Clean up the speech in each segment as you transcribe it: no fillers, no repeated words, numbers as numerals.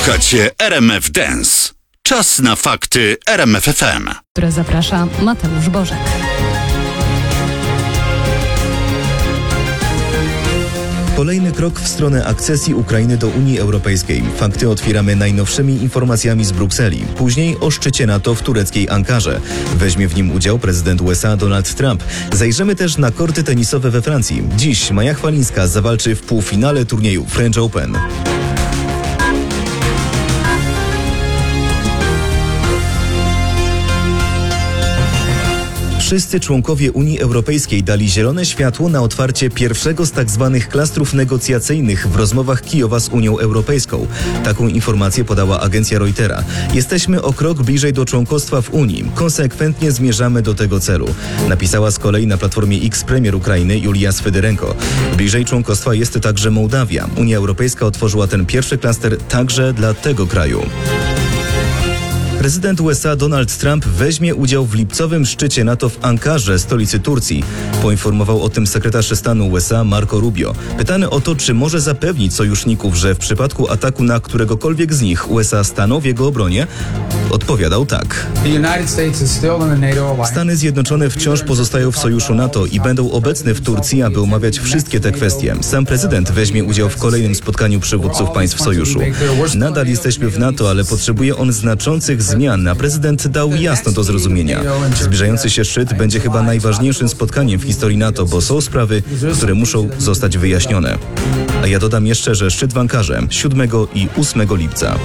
Słuchacie RMF Dance. Czas na fakty RMF FM. Które zaprasza Mateusz Bożek. Kolejny krok w stronę akcesji Ukrainy do Unii Europejskiej. Fakty otwieramy najnowszymi informacjami z Brukseli. Później o szczycie NATO w tureckiej Ankarze. Weźmie w nim udział prezydent USA Donald Trump. Zajrzymy też na korty tenisowe we Francji. Dziś Maja Chwalińska zawalczy w półfinale turnieju French Open. Wszyscy członkowie Unii Europejskiej dali zielone światło na otwarcie pierwszego z tzw. klastrów negocjacyjnych w rozmowach Kijowa z Unią Europejską. Taką informację podała agencja Reutera. Jesteśmy o krok bliżej do członkostwa w Unii. Konsekwentnie zmierzamy do tego celu. Napisała z kolei na Platformie X premier Ukrainy Julia Swyryrenko. Bliżej członkostwa jest także Mołdawia. Unia Europejska otworzyła ten pierwszy klaster także dla tego kraju. Prezydent USA Donald Trump weźmie udział w lipcowym szczycie NATO w Ankarze, stolicy Turcji. Poinformował o tym sekretarz stanu USA Marco Rubio. Pytany o to, czy może zapewnić sojuszników, że w przypadku ataku na któregokolwiek z nich USA staną w jego obronie, odpowiadał tak. Stany Zjednoczone wciąż pozostają w sojuszu NATO i będą obecne w Turcji, aby omawiać wszystkie te kwestie. Sam prezydent weźmie udział w kolejnym spotkaniu przywódców państw sojuszu. Nadal jesteśmy w NATO, ale potrzebuje on znaczących zmian, a prezydent dał jasno do zrozumienia. Zbliżający się szczyt będzie chyba najważniejszym spotkaniem w historii NATO, bo są sprawy, które muszą zostać wyjaśnione. A ja dodam jeszcze, że szczyt w Ankarze 7 i 8 lipca.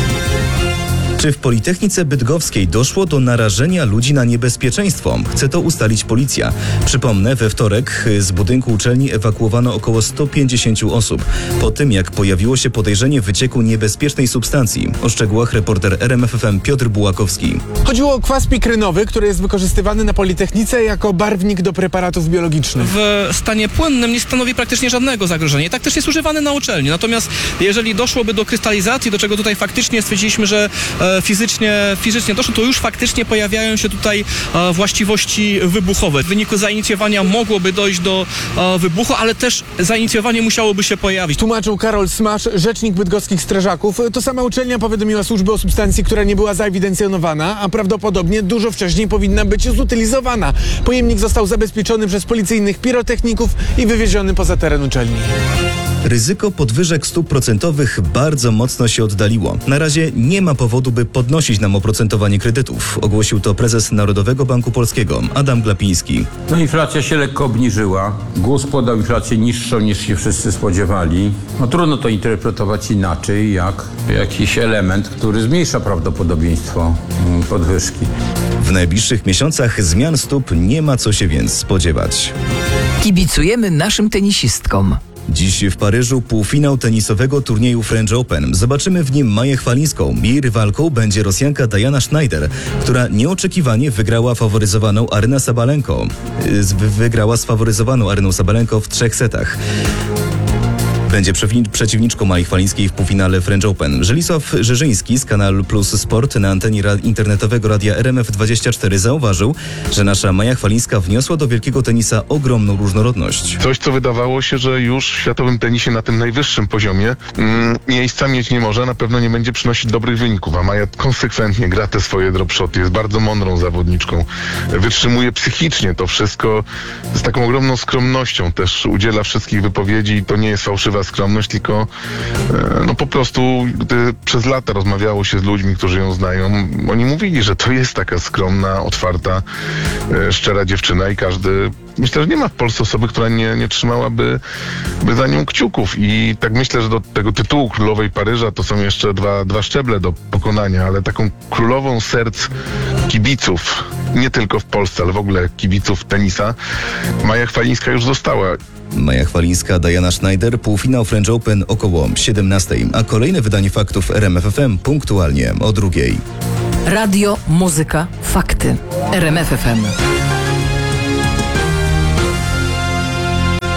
Czy w Politechnice Bydgoskiej doszło do narażenia ludzi na niebezpieczeństwo? Chce to ustalić policja. Przypomnę, we wtorek z budynku uczelni ewakuowano około 150 osób. Po tym, jak pojawiło się podejrzenie wycieku niebezpiecznej substancji. O szczegółach reporter RMF FM Piotr Bułakowski. Chodziło o kwas pikrynowy, który jest wykorzystywany na Politechnice jako barwnik do preparatów biologicznych. W stanie płynnym nie stanowi praktycznie żadnego zagrożenia. Tak też jest używany na uczelni. Natomiast jeżeli doszłoby do krystalizacji, do czego tutaj faktycznie stwierdziliśmy, że fizycznie doszło, to już faktycznie pojawiają się tutaj właściwości wybuchowe. W wyniku zainicjowania mogłoby dojść do wybuchu, ale też zainicjowanie musiałoby się pojawić. Tłumaczył Karol Smasz, rzecznik bydgoskich strażaków. To sama uczelnia powiadomiła służby o substancji, która nie była zaewidencjonowana, a prawdopodobnie dużo wcześniej powinna być zutylizowana. Pojemnik został zabezpieczony przez policyjnych pirotechników i wywieziony poza teren uczelni. Ryzyko podwyżek stóp procentowych bardzo mocno się oddaliło. Na razie nie ma powodu, by podnosić nam oprocentowanie kredytów. Ogłosił to prezes Narodowego Banku Polskiego Adam Glapiński. No, inflacja się lekko obniżyła. GUS podał inflację niższą niż się wszyscy spodziewali. No, trudno to interpretować inaczej, jak jakiś element, który zmniejsza prawdopodobieństwo podwyżki. W najbliższych miesiącach zmian stóp nie ma co się więc spodziewać. Kibicujemy naszym tenisistkom. Dziś w Paryżu półfinał tenisowego turnieju French Open. Zobaczymy w nim Maję Chwalińską. Jej rywalką będzie Rosjanka Diana Schneider, która nieoczekiwanie wygrała sfaworyzowaną Areną Sabalenko w 3 setach. Będzie przeciwniczką Mai Chwalińskiej w półfinale French Open. Żelisław Żyżyński z Kanal Plus Sport na antenie internetowego radia RMF24 zauważył, że nasza Maja Chwalińska wniosła do wielkiego tenisa ogromną różnorodność. Coś, co wydawało się, że już w światowym tenisie na tym najwyższym poziomie miejsca mieć nie może, na pewno nie będzie przynosić dobrych wyników, a Maja konsekwentnie gra te swoje dropshoty, jest bardzo mądrą zawodniczką, wytrzymuje psychicznie to wszystko z taką ogromną skromnością, też udziela wszystkich wypowiedzi i to nie jest fałszywa skromność, tylko po prostu gdy przez lata rozmawiało się z ludźmi, którzy ją znają, oni mówili, że to jest taka skromna, otwarta, szczera dziewczyna i każdy, myślę, że nie ma w Polsce osoby, która nie trzymałaby za nią kciuków i tak myślę, że do tego tytułu Królowej Paryża to są jeszcze dwa szczeble do pokonania, ale taką królową serc kibiców, nie tylko w Polsce, ale w ogóle kibiców tenisa, Maja Chwalińska już została. Maja Chwalińska, Diana Schneider, półfinał French Open około 17, a kolejne wydanie faktów RMF FM punktualnie o 2. Radio, muzyka, fakty. RMF FM.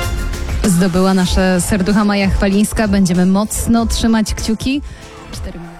Zdobyła nasze serducha Maja Chwalińska. Będziemy mocno trzymać kciuki. 4